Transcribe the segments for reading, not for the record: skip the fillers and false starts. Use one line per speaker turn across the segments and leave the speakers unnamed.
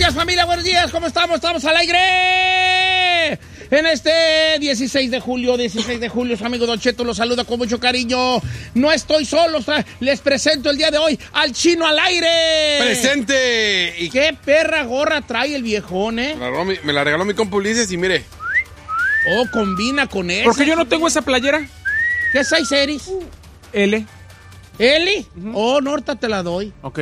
días, familia, buenos días. ¿Cómo estamos? Estamos al aire. En este 16 de julio, su amigo Don Cheto los saluda con mucho cariño. No estoy solo, les presento el día de hoy al Chino al aire.
¡Presente!
¿Y qué perra gorra trae el viejón, eh?
Me la regaló mi compa Ulises y mire.
Oh, combina con eso.
¿Por qué yo no tengo esa playera?
¿Qué size eres?
L.
¿Eli? Oh, no, ahorita te la doy.
Ok.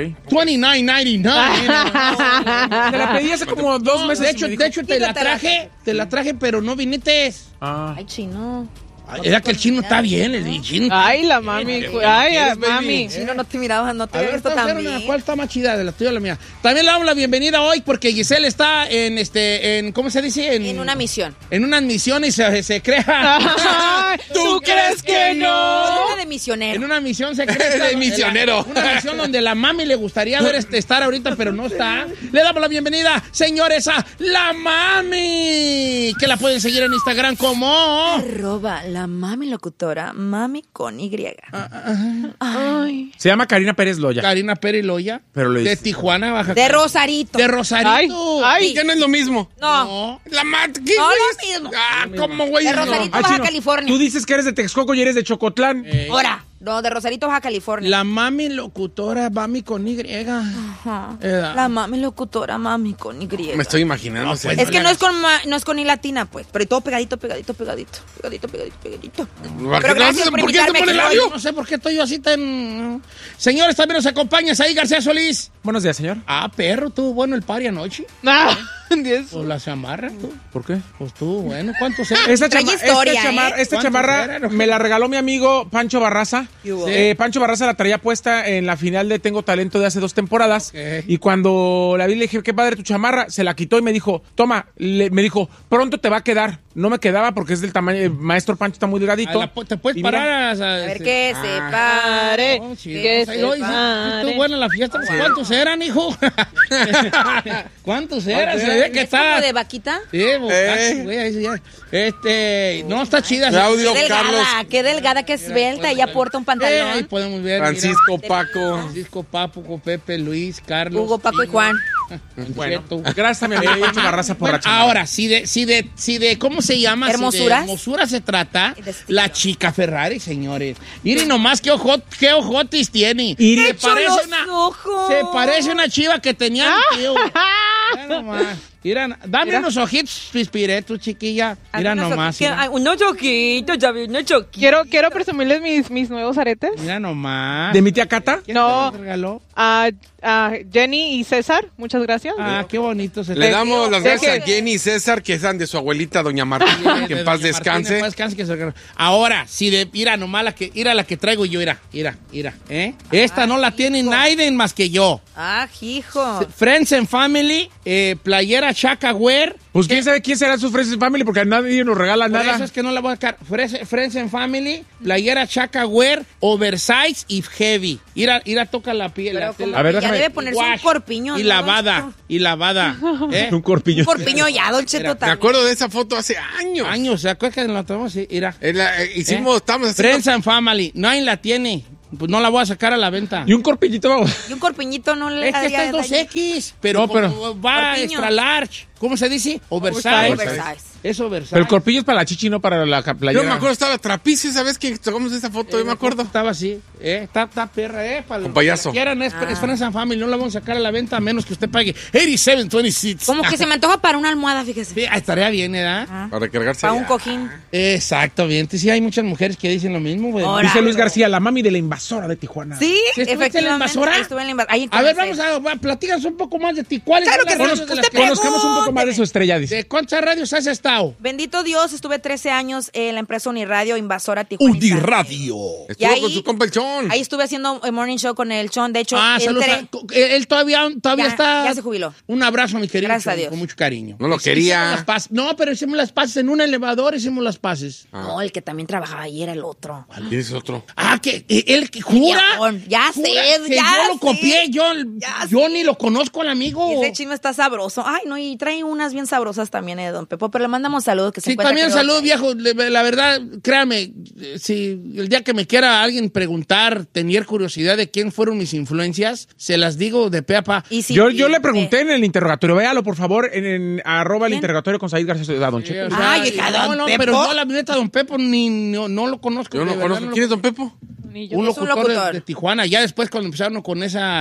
$29.99.
Te la pedí hace como 2 meses.
De hecho, te la traje, pero no viniste.
Ay, Chino.
Era que el Chino está bien, el Chino.
Ay, la mami. Ay, mami.
Chino, no te miraba, no te
A
había
ver,
visto tan
una,
bien.
¿cuál está más chida, de la tuya o la mía? También le damos la bienvenida hoy porque Giselle está en ¿cómo se dice?
En una misión.
En una misión y se crea.
¿Tú crees que no?
Una de misionero.
En una misión secreta.
De misionero.
Una misión donde la mami le gustaría ver estar ahorita, pero no está. Le damos la bienvenida, señores, a la mami. Que la pueden seguir en Instagram como...
@la mami locutora, mami con Y.
Ay.
Se llama Karina Pérez Loya.
Karina Pérez Loya.
Pero lo
de
dice.
Tijuana, Baja
De Rosarito.
De Rosarito.
Ay.
Ya no es lo mismo.
No.
La mat...
No lo mismo.
Ah, ¿cómo, güey?
De
No.
Rosarito,
Ay,
Baja
Chino,
California.
Tú dices que eres de Texcoco y eres de Chocotlán.
Ahora. No, de Rosarito, Baja California.
La mami locutora, mami con Y.
Ajá.
Edad.
La mami locutora, mami con Y.
Me estoy imaginando.
No, pues,
Es que no es con I latina, pues. Pero todo pegadito.
¿Por qué
Pero
no
gracias
haces-
por
¿por qué te
invitarme
pone el
aquí
labio?
No sé por qué estoy yo así tan... Señores, también nos acompañas ahí, García Solís.
Buenos días, señor.
Ah, perro, estuvo bueno el party anoche.
Ah, Dios.
Pues la chamarra, tú.
¿Por qué?
Pues estuvo bueno. ¿Cuántos eran?
Esta,
Trae historia,
esta
¿Cuántos
chamarra
eran?
me la regaló mi amigo Pancho Barraza.
¿Qué hubo?
Pancho Barraza la traía puesta en la final de Tengo Talento de hace 2 temporadas.
Ok.
Y cuando la vi le dije, qué padre tu chamarra, se la quitó y me dijo, toma, me dijo, pronto te va a quedar. No me quedaba porque es del tamaño, el maestro Pancho está muy delgadito.
¿Te puedes
Y
parar?
mira,
A ver qué se pare.
No, chido.
Que
Pues ahí
se
hoy,
pare.
estuvo buena la fiesta. ¿Cuántos eran, hijo? ¿Cuántos eran? Se ve que
¿Es como
está...
de vaquita?
Sí, casi, güey, ahí sí ya. No, está chida.
Claudio
Qué delgada,
Carlos.
qué delgada, qué esbelta. Ella porta un pantalón.
Ahí podemos ver.
Francisco,
mira.
Paco.
Francisco, Papo, Pepe, Luis, Carlos.
Hugo, Paco y Juan.
bueno,
Cheto.
gracias a mi amigo Pancho Barraza por
Bueno,
la chamarra.
ahora, si de, ¿cómo se llama?
¿Hermosuras?
Si de hermosura se trata,
De estilo.
la chica Ferrari, señores. Miren nomás qué ojotis tiene.
Y-
Se parece
chulos
una,
ojos!
se parece una chiva que tenía mi tío. Mira nomás. Mira, dame
Mira.
unos ojitos pispiretos, chiquilla. Mira
Algunos
nomás.
que-
Mira,
ay, unos choquitos, ya vi, unos choquitos.
Quiero presumirles mis nuevos aretes.
mira nomás.
¿De mi tía Cata?
No.
¿Quién te los regaló?
A Jenny y César, muchas gracias.
Ah, qué bonito se
Le damos las
¿De
gracias
qué?
a Jenny y César, que están de su abuelita, doña Martín, que en paz descanse.
Ahora, si de mira nomás la que traigo yo, mira, ¿eh? Esta no la tiene nadie más que yo.
Ah, hijo.
Friends and Family, playera Chaka Wear.
Pues quién sabe quién será su Friends and Family porque nadie nos regala
Por eso
nada.
es que no la voy a sacar. Friends and Family, playera Chaka Wear, oversize y heavy. Ira toca la piel.
Pero
la
como
tela.
A ver,
que ya
déjame-
debe ponerse un
Wash.
corpiño.
Y
¿no,
lavada,
Don Cheto?
y lavada. ¿eh?
Un corpiño.
Un corpiño ya, Don Cheto,
Mira,
Me
también.
acuerdo de esa foto hace años.
Años, ¿se acuerdan que la tomamos? Sí, mira.
Estamos haciendo...
Friends and Family, nadie la tiene. Pues no la voy a sacar a la venta.
Y un corpiñito, vamos.
Y un corpiñito no le
Es que esta es
daría
2X, pero,
No, pero-
como va
Corpiño.
extra large. ¿Cómo se dice? Oversize.
Oversize.
Es oversize.
Pero el corpillo es para la chichi, no para la playera.
Yo me acuerdo, estaba trapicio esa vez que tomamos esa foto, yo me acuerdo.
Estaba así. Está perra, para
Con payaso.
quieran, es Friends and Family. No la vamos a sacar a la venta a menos que usted pague 87.26.
Como que se me antoja para una almohada, fíjese.
Sí, estaría bien, ¿verdad?
Ah,
Para recargarse.
para un
allá.
cojín.
Exactamente. Sí, hay muchas mujeres que dicen lo mismo, güey.
Ahora.
Dice Luis García, la mami de la invasora de Tijuana.
Sí,
¿Sí estuviste en la
efectivamente.
invasora?
Estuve en la invasora. Ahí
A ver,
conocí.
platícanos un poco más de ti. ¿Cuáles
Claro
son las
que sí.
radios de las
Usted
que-
Conozcamos un poco más de su estrella, dice.
¿De cuántas radios has estado?
Bendito Dios, estuve 13 años en la empresa Uniradio, Invasora Tijuana.
Radio.
Estuvo
Y ahí-
con su compa el Chon.
Ahí estuve haciendo el morning show con el Chon. De hecho,
Saludos.
entré.
Él todavía
Ya-
está.
ya se jubiló.
Un abrazo, mi querido.
Gracias a
Chon,
Dios.
Con mucho cariño.
No lo quería.
Hicimos las paces. No, pero hicimos las paces. En un elevador hicimos las paces.
No, el que también trabajaba ahí era el otro.
¿Quién es otro?
Ah, que él que jura.
Ya sé,
Jura que
ya
yo lo
sé.
copié. Yo
Ya
ni lo conozco al amigo.
Y ese chisme está sabroso. Ay, no, y trae hay unas bien sabrosas también de Don Pepo, pero le mandamos saludos que se
Sí,
encuentra,
también
creo
salud,
que-
viejo. La verdad, créame, si el día que me quiera alguien preguntar, tener curiosidad de quién fueron mis influencias, se las digo de pe a pa.
Y sí,
Yo
y-
le pregunté en el interrogatorio, véalo por favor, en arroba el
¿Quién?
interrogatorio con Said García Soledad, Don
Sí,
Cheto.
o sea,
Ay, hija, Don Pepo.
pero yo la neta, Don Pepo, no lo conozco.
Yo
de
no
verdad,
conozco. ¿Quién es Don Pepo?
Ni yo.
Un
Es un
locutor,
locutor.
de Tijuana. Ya después cuando empezaron con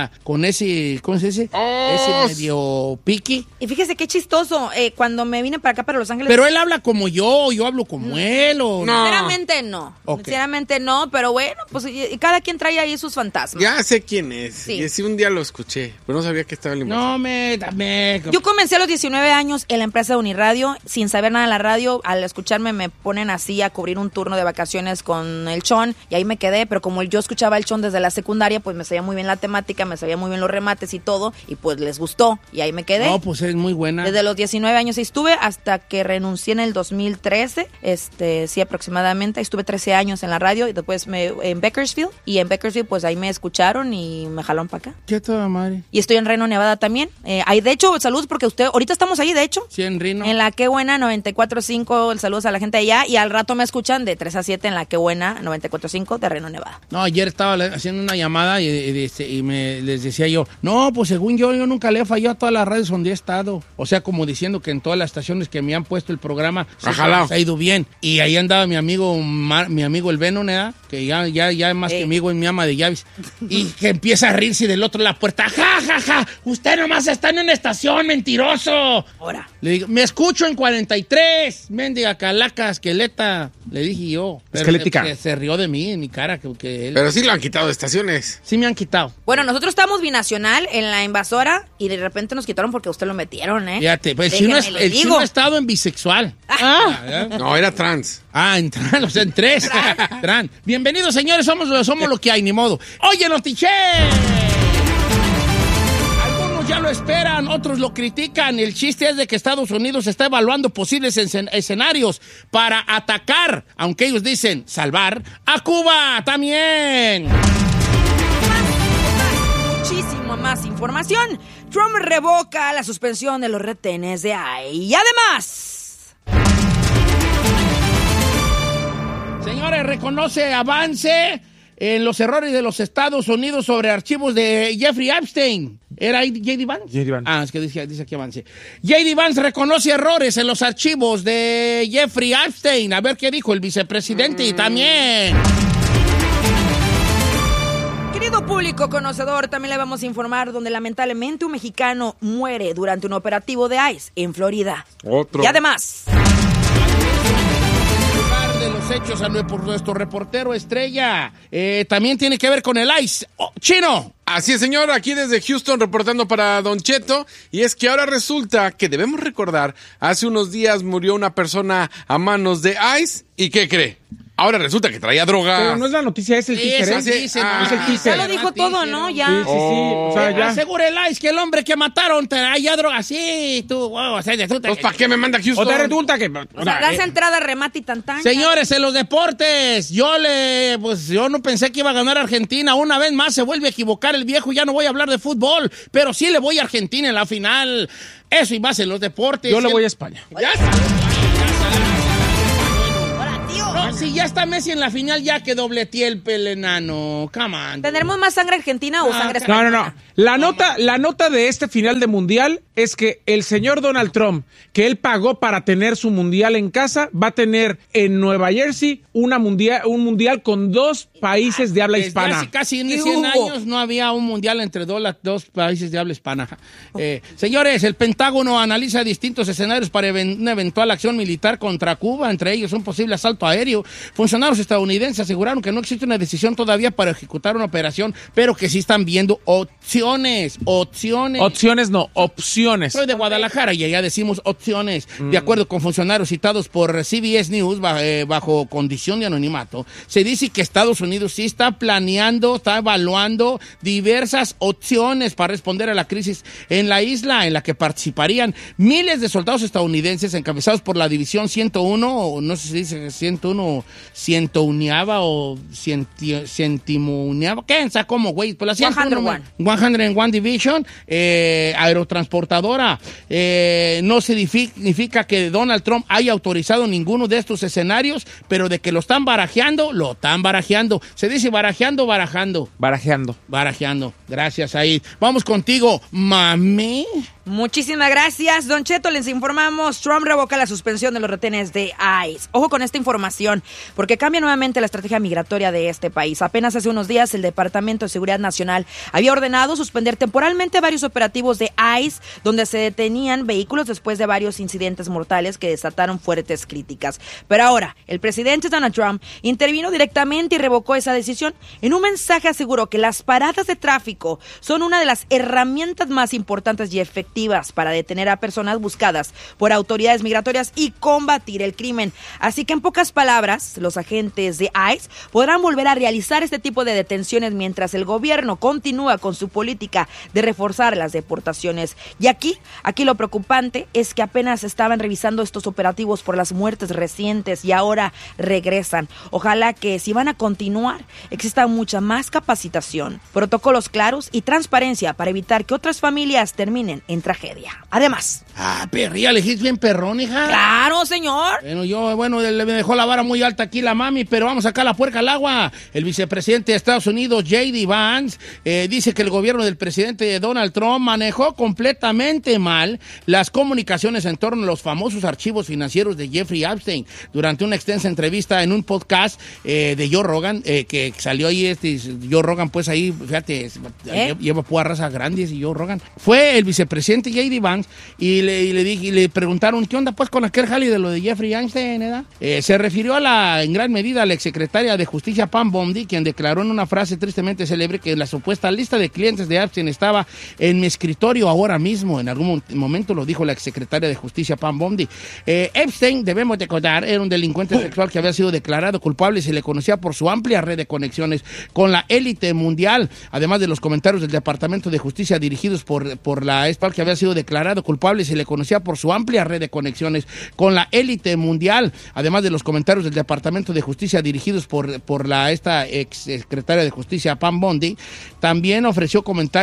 ese, ¿cómo se dice? Ese medio piqui.
Y fíjese qué chistoso, cuando me vine para acá, para Los Ángeles...
Pero él habla como yo hablo como él. O...
No.
Sinceramente no.
Ok.
Sinceramente no, pero bueno, pues y cada quien trae ahí sus fantasmas.
Ya sé quién es.
Sí.
Y sí, un día lo escuché, pero no sabía que estaba en la invasión.
No, dame.
Yo comencé a los 19 años en la empresa de Uniradio, sin saber nada de la radio. Al escucharme me ponen así a cubrir un turno de vacaciones con el Chon y ahí me quedé, pero como yo escuchaba el Chon desde la secundaria, pues me sabía muy bien la temática, me sabía muy bien los remates y todo, y pues les gustó y ahí me quedé.
No, pues es muy buena.
Desde los 19 años estuve hasta que renuncié en el 2013, sí, aproximadamente. Estuve 13 años en la radio y después en Bakersfield. Y en Bakersfield, pues ahí me escucharon y me jalaron para acá.
¿Qué toda madre?
Y estoy en Reno, Nevada también. Ahí, de hecho, saludos porque ahorita estamos ahí, de hecho.
Sí, en Reno.
En la Qué Buena 94.5, saludos a la gente de allá. Y al rato me escuchan de 3 a 7 en la Qué Buena 94.5 de Reno, Nevada.
No, ayer estaba haciendo una llamada y les decía yo, no, pues según yo nunca le he fallado a todas las radios donde he estado. O sea, como diciendo que en todas las estaciones que me han puesto el programa
Ajá.
se ha ido bien. Y ahí andaba mi amigo el Venom, ¿eh? Que ya más que amigo es mi ama de llaves. Y que empieza a reírse del otro de la puerta. ¡Ja, ja, ja! Usted nomás está en una estación, mentiroso.
Ahora.
Le digo, me escucho en 43, mendiga calaca, esqueleta. Le dije yo. Pero
Esquelética.
se rió de mí, en mi cara, que él...
Pero sí lo han quitado de estaciones.
Sí me han quitado.
Bueno, nosotros estábamos binacional en la invasora y de repente nos quitaron porque usted lo metieron, ¿eh?
Fíjate, pues
Déjenme les
el
digo.
chino ha estado en bisexual.
No, era trans.
En trans, o sea, en tres. Trans. Bienvenidos, señores, somos lo que hay, ni modo. Oye, Notiche. Algunos ya lo esperan, otros lo critican. El chiste es de que Estados Unidos está evaluando posibles escenarios para atacar, aunque ellos dicen salvar, a Cuba también.
Muchísimo más información. Trump revoca la suspensión de los retenes de ICE. Y además...
Señores, reconoce avance en los errores de los Estados Unidos sobre archivos de Jeffrey Epstein. ¿Era J.D. Vance?
J.D. Vance.
Es que dice aquí avance. J.D. Vance reconoce errores en los archivos de Jeffrey Epstein. A ver qué dijo el vicepresidente y también...
Querido público conocedor, también le vamos a informar donde lamentablemente un mexicano muere durante un operativo de ICE en Florida.
Otro.
Y además...
de los hechos por nuestro reportero estrella. También tiene que ver con el ICE. ¡Chino!
Así es, señor, aquí desde Houston reportando para Don Cheto, y es que ahora resulta que debemos recordar, hace unos días murió una persona a manos de ICE, ¿y qué cree? Ahora resulta que traía droga.
Pero no es la noticia, es el teaser,
Esa
¿eh?
sí,
Es el
no.
teaser.
Ya lo dijo todo, ¿no? Ya.
Sí, sí, sí. O sea, ya.
Asegura el ICE que el hombre que mataron traía droga. Sí, tú, wow, o sea, resulta
Pues,
que-
¿para qué me manda Houston?
O te resulta que...
O sea, das entrada, remate y tantán.
Señores, en los deportes, yo no pensé que iba a ganar Argentina. Una vez más se vuelve a equivocar el viejo. Ya no voy a hablar de fútbol, pero sí le voy a Argentina en la final. Eso y más en los deportes.
Yo le voy a España.
Ya está.
Ahora, tío.
No, si ya está Messi en la final, ya que dobleteé el enano. Come on.
¿Tendremos más sangre argentina o sangre española?
No. La nota de este final de mundial es que el señor Donald Trump, que él pagó para tener su mundial en casa, va a tener en Nueva Jersey un mundial con 2 países de habla
Desde
hispana.
hace casi
¿Qué
100
hubo?
años no había un mundial entre dos países de habla hispana. Señores, el Pentágono analiza distintos escenarios para una eventual acción militar contra Cuba, entre ellos un posible asalto aéreo. Funcionarios estadounidenses aseguraron que no existe una decisión todavía para ejecutar una operación, pero que sí están viendo opciones.
Opciones no, opciones.
Soy de Guadalajara y allá decimos opciones. De acuerdo con funcionarios citados por CBS News bajo condición de anonimato, se dice que Estados Unidos sí está planeando, está evaluando diversas opciones para responder a la crisis en la isla, en la que participarían miles de soldados estadounidenses encabezados por la División 101, o no sé si dice 101 o cientouneaba o cientimuneaba. ¿Qué? ¿Cómo, güey? Pues la 101 Division, aerotransportadora. No significa que Donald Trump haya autorizado ninguno de estos escenarios, pero de que lo están barajeando, lo están barajeando. Se dice barajeando, barajando. Barajeando. Gracias, Aid. Vamos contigo, mami.
Muchísimas gracias, Don Cheto. Les informamos, Trump revoca la suspensión de los retenes de ICE. Ojo con esta información, porque cambia nuevamente la estrategia migratoria de este país. Apenas hace unos días, el Departamento de Seguridad Nacional había ordenado suspender temporalmente varios operativos de ICE, donde se detenían vehículos después de varios incidentes mortales que desataron fuertes críticas. Pero ahora, el presidente Donald Trump intervino directamente y revocó esa decisión. En un mensaje aseguró que las paradas de tráfico son una de las herramientas más importantes y efectivas para detener a personas buscadas por autoridades migratorias y combatir el crimen. Así que en pocas palabras, los agentes de ICE podrán volver a realizar este tipo de detenciones mientras el gobierno continúa con su política de reforzar las deportaciones. Y aquí lo preocupante es que apenas estaban revisando estos operativos por las muertes recientes y ahora regresan. Ojalá que si van a continuar, exista mucha más capacitación, protocolos claros y transparencia para evitar que otras familias terminen en tragedia. Además...
perría, le dijiste bien perrón, hija.
¡Claro, señor!
Bueno, me dejó la vara muy alta aquí la mami, pero vamos a sacar la puerca al agua. El vicepresidente de Estados Unidos, J.D. Vance, dice que el gobierno del presidente Donald Trump manejó completamente mal las comunicaciones en torno a los famosos archivos financieros de Jeffrey Epstein durante una extensa entrevista en un podcast de Joe Rogan, que salió ahí Joe Rogan, pues ahí, fíjate, lleva puras razas grandes y Joe Rogan. Fue el vicepresidente J.D. Vance y le preguntaron ¿qué onda pues con aquel jale de lo de Jeffrey Epstein, ¿verdad? Se refirió en gran medida a la exsecretaria de Justicia Pam Bondi, quien declaró en una frase tristemente célebre que la supuesta lista de clientes de Epstein estaba en mi escritorio ahora mismo. En algún momento lo dijo la exsecretaria de Justicia Pam Bondi. Epstein, debemos recordar, era un delincuente sexual que había sido declarado culpable y se le conocía por su amplia red de conexiones con la élite mundial, además de los comentarios del Departamento de Justicia dirigidos por la que había sido declarado culpable y se le conocía por su amplia red de conexiones con la élite mundial, además de los comentarios del Departamento de Justicia dirigidos por esta ex secretaria de Justicia Pam Bondi. También ofreció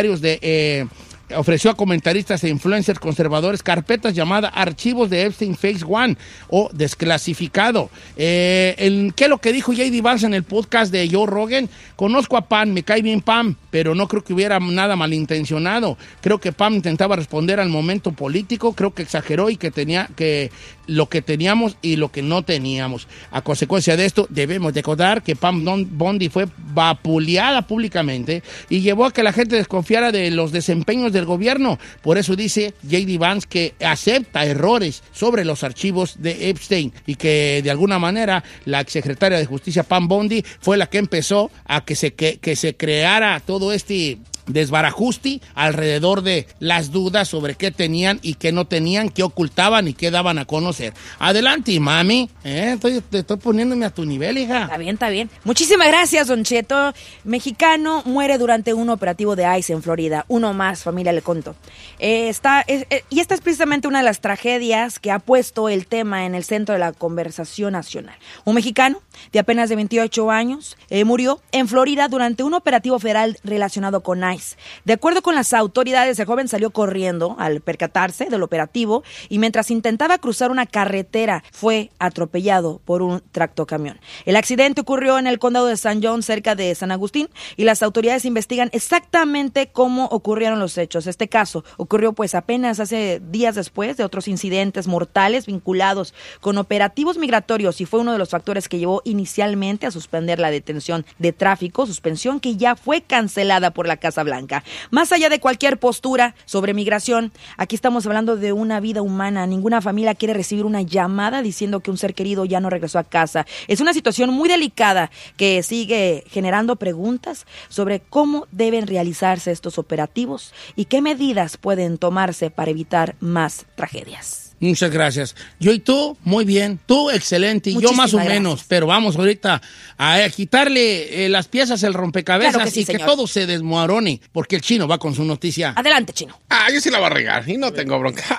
a comentaristas e influencers conservadores carpetas llamadas Archivos de Epstein Phase 1 o Desclasificado. ¿Qué es lo que dijo J.D. Vance en el podcast de Joe Rogan? Conozco a Pam, me cae bien Pam, pero no creo que hubiera nada malintencionado. Creo que Pam intentaba responder al momento político, creo que exageró y que lo que teníamos y lo que no teníamos. A consecuencia de esto, debemos recordar que Pam Bondi fue vapuleada públicamente y llevó a que la gente desconfiara de los desempeños del gobierno. Por eso dice J.D. Vance que acepta errores sobre los archivos de Epstein y que de alguna manera la exsecretaria de Justicia Pam Bondi fue la que empezó a que se creara todo este desbarajuste alrededor de las dudas sobre qué tenían y qué no tenían, qué ocultaban y qué daban a conocer. Adelante, mami. Estoy poniéndome a tu nivel, hija.
Está bien. Muchísimas gracias, Don Cheto. Mexicano muere durante un operativo de ICE en Florida. Uno más, familia, le conto. Y esta es precisamente una de las tragedias que ha puesto el tema en el centro de la conversación nacional. Un mexicano de apenas de 28 años murió en Florida durante un operativo federal relacionado con ICE. De acuerdo con las autoridades, el joven salió corriendo al percatarse del operativo y mientras intentaba cruzar una carretera fue atropellado por un tractocamión. El accidente ocurrió en el condado de San John, cerca de San Agustín, y las autoridades investigan exactamente cómo ocurrieron los hechos. Este caso ocurrió pues apenas hace días después de otros incidentes mortales vinculados con operativos migratorios y fue uno de los factores que llevó inicialmente a suspender la detención de tráfico, suspensión que ya fue cancelada por la Casa Blanca. Más allá de cualquier postura sobre migración, aquí estamos hablando de una vida humana. Ninguna familia quiere recibir una llamada diciendo que un ser querido ya no regresó a casa. Es una situación muy delicada que sigue generando preguntas sobre cómo deben realizarse estos operativos y qué medidas pueden tomarse para evitar más tragedias.
Muchas gracias. Yo y tú, muy bien. Tú, excelente. Y yo más o menos. Pero vamos ahorita a quitarle las piezas, el rompecabezas, claro que sí, y señor, que todo se desmorone, porque el Chino va con su noticia.
Adelante, Chino.
Yo sí la voy a regar y no tengo bronca.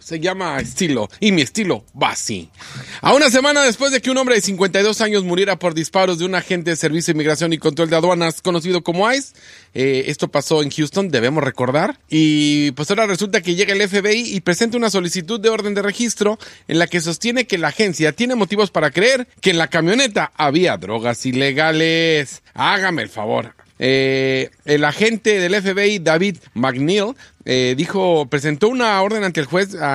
se llama estilo, y mi estilo va así. A una semana después de que un hombre de 52 años muriera por disparos de un agente de Servicio de Inmigración y Control de Aduanas conocido como ICE, esto pasó en Houston, debemos recordar, y pues ahora resulta que llega el FBI y presenta una solicitud de orden de registro en la que sostiene que la agencia tiene motivos para creer que en la camioneta había drogas ilegales. Hágame el favor. El agente del FBI, David McNeil, presentó una orden ante el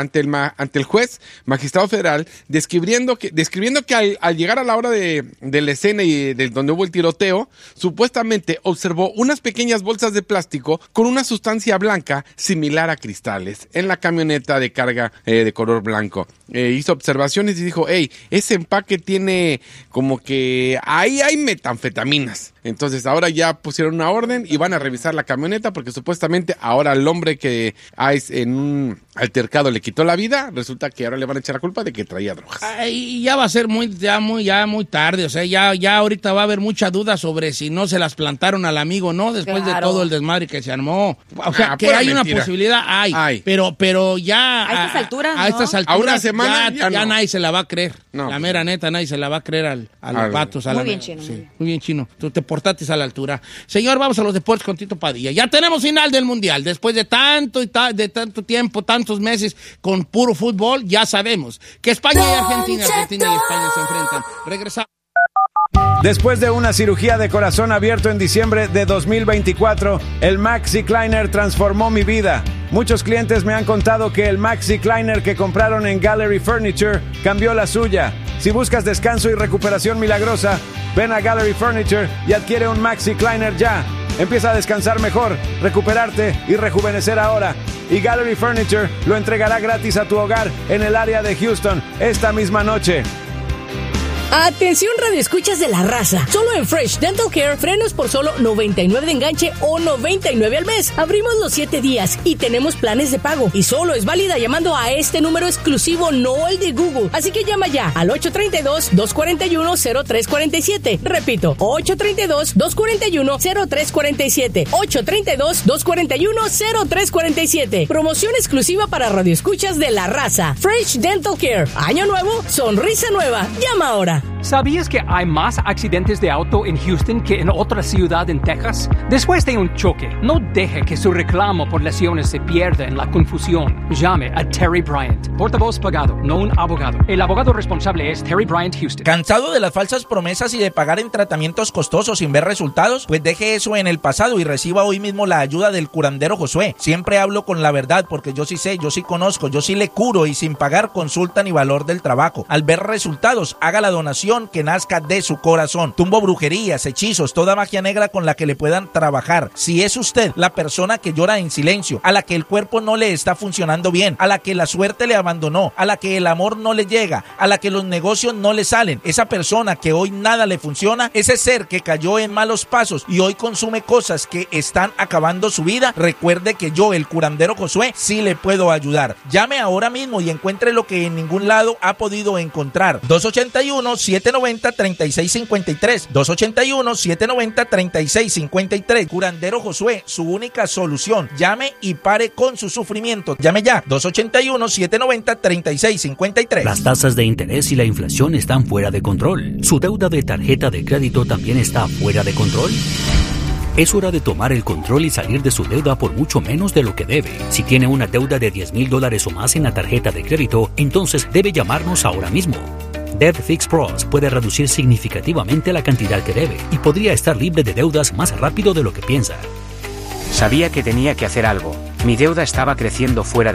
juez magistrado federal describiendo que al llegar a la hora de la escena y de donde hubo el tiroteo, supuestamente observó unas pequeñas bolsas de plástico con una sustancia blanca similar a cristales en la camioneta de carga de color blanco. Hizo observaciones y dijo, hey, ese empaque tiene como que ahí hay metanfetaminas. Entonces ahora ya pusieron una orden y van a revisar la camioneta porque supuestamente ahora el hombre que ICE en un altercado le quitó la vida, resulta que ahora le van a echar la culpa de que traía drogas.
Y ya va a ser muy tarde, o sea, ya ahorita va a haber mucha duda sobre si no se las plantaron al amigo, ¿no? Después de todo el desmadre que se armó. O sea, que hay mentira. Una posibilidad, hay. Pero ya...
A estas alturas, ¿no?
A estas alturas,
a una semana
ya
no.
Nadie se la va a creer. No, la mera neta, nadie se la va a creer a los patos.
Muy bien, Chino.
Sí, muy bien, Chino. Tú te portaste a la altura. Señor, vamos a los deportes con Tito Padilla. Ya tenemos final del Mundial. Después de tanto tiempo, tantos meses con puro fútbol, ya sabemos que España y Argentina y España se enfrentan. Regresamos.
Después de una cirugía de corazón abierto en diciembre de 2024, el MaxiCliner transformó mi vida. Muchos clientes me han contado que el MaxiCliner que compraron en Gallery Furniture cambió la suya. Si buscas descanso y recuperación milagrosa, ven a Gallery Furniture y adquiere un MaxiCliner ya. Empieza a descansar mejor, recuperarte y rejuvenecer ahora. Y Gallery Furniture lo entregará gratis a tu hogar en el área de Houston esta misma noche.
Atención radioescuchas de La Raza. Solo en Fresh Dental Care, frenos por solo $99 de enganche o $99 al mes. Abrimos los 7 días y tenemos planes de pago. Y solo es válida llamando a este número exclusivo, no el de Google. Así que llama ya al 832-241-0347. Repito, 832-241-0347. 832-241-0347. Promoción exclusiva para radioescuchas de La Raza. Fresh Dental Care. Año nuevo, sonrisa nueva. Llama ahora.
¿Sabías que hay más accidentes de auto en Houston que en otra ciudad en Texas? Después de un choque, no deje que su reclamo por lesiones se pierda en la confusión. Llame a Terry Bryant, portavoz pagado, no un abogado. El abogado responsable es Terry Bryant Houston.
¿Cansado de las falsas promesas y de pagar en tratamientos costosos sin ver resultados? Pues deje eso en el pasado y reciba hoy mismo la ayuda del curandero Josué. Siempre hablo con la verdad porque yo sí sé, yo sí conozco, yo sí le curo y sin pagar consulta ni valor del trabajo. Al ver resultados, haga la donación que nazca de su corazón. Tumbo brujerías, hechizos, toda magia negra con la que le puedan trabajar. Si es usted la persona que llora en silencio, a la que el cuerpo no le está funcionando bien, a la que la suerte le abandonó, a la que el amor no le llega, a la que los negocios no le salen, esa persona que hoy nada le funciona, ese ser que cayó en malos pasos y hoy consume cosas que están acabando su vida, recuerde que yo, el curandero Josué, sí le puedo ayudar. Llame ahora mismo y encuentre lo que en ningún lado ha podido encontrar. 281-790-3653. 281-790-3653. Curandero Josué, su única solución. Llame y pare con su sufrimiento. Llame ya. 281-790-3653.
Las tasas de interés y la inflación están fuera de control. ¿Su deuda de tarjeta de crédito también está fuera de control? Es hora de tomar el control y salir de su deuda por mucho menos de lo que debe. Si tiene una deuda de $10,000 o más en la tarjeta de crédito, entonces debe llamarnos ahora mismo. Debt Fix Pros puede reducir significativamente la cantidad que debe y podría estar libre de deudas más rápido de lo que piensa.
Sabía que tenía que hacer algo. Mi deuda estaba creciendo fuera de